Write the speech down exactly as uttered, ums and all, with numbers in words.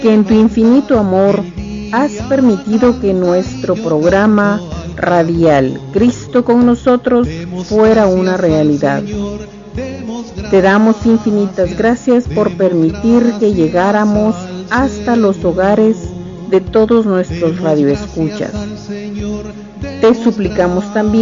que en tu infinito amor has permitido que nuestro programa radial Cristo con nosotros fuera una realidad. Te damos infinitas gracias por permitir que llegáramos hasta los hogares de todos nuestros radioescuchas. Te suplicamos también